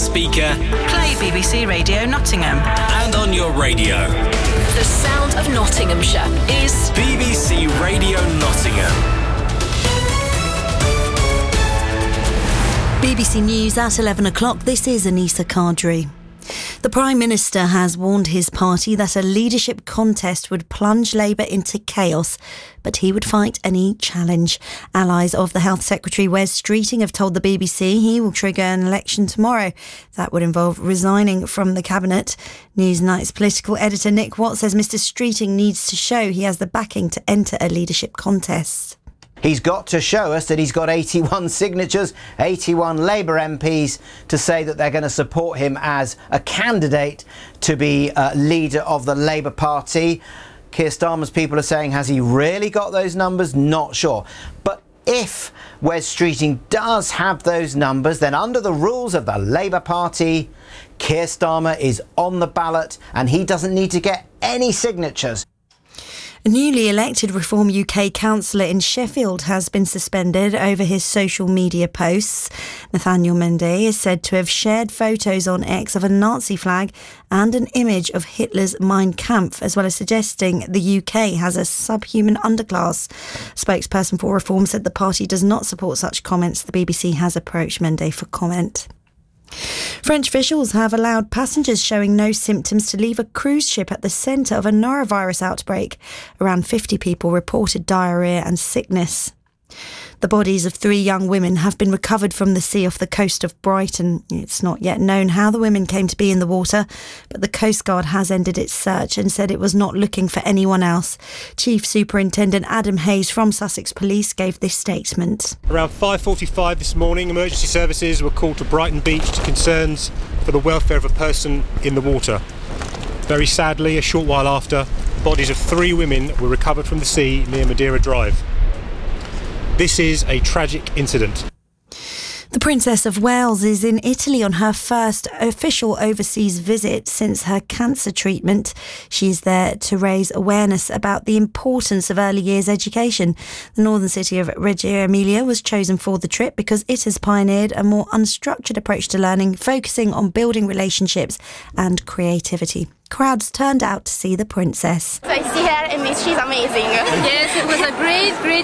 speaker, play BBC Radio Nottingham, and on your radio. The sound of Nottinghamshire is BBC Radio Nottingham. BBC News at 11 o'clock. This is Anissa Kadri. The Prime Minister has warned his party that a leadership contest would plunge Labour into chaos, but he would fight any challenge. Allies of the Health Secretary Wes Streeting have told the BBC he will trigger an election tomorrow. That would involve resigning from the Cabinet. Newsnight's political editor Nick Watt says Mr Streeting needs to show he has the backing to enter a leadership contest. He's got to show us that he's got 81 signatures, 81 Labour MPs to say that they're going to support him as a candidate to be leader of the Labour Party. Keir Starmer's people are saying, has he really got those numbers? Not sure. But if Wes Streeting does have those numbers, then under the rules of the Labour Party, Keir Starmer is on the ballot and he doesn't need to get any signatures. A newly elected Reform UK councillor in Sheffield has been suspended over his social media posts. Nathaniel Mende is said to have shared photos on X of a Nazi flag and an image of Hitler's Mein Kampf, as well as suggesting the UK has a subhuman underclass. Spokesperson for Reform said the party does not support such comments. The BBC has approached Mende for comment. French officials have allowed passengers showing no symptoms to leave a cruise ship at the centre of a norovirus outbreak. Around 50 people reported diarrhoea and sickness. The bodies of 3 young women have been recovered from the sea off the coast of Brighton. It's not yet known how the women came to be in the water, but the Coast Guard has ended its search and said it was not looking for anyone else. Chief Superintendent Adam Hayes from Sussex Police gave this statement. Around 5:45 this morning, emergency services were called to Brighton Beach to concerns for the welfare of a person in the water. Very sadly, a short while after, the bodies of 3 women were recovered from the sea near Madeira Drive. This is a tragic incident. The Princess of Wales is in Italy on her first official overseas visit since her cancer treatment. She's there to raise awareness about the importance of early years education. The northern city of Reggio Emilia was chosen for the trip because it has pioneered a more unstructured approach to learning, focusing on building relationships and creativity. Crowds turned out to see the princess. I see her and she's amazing. Yes, it was a great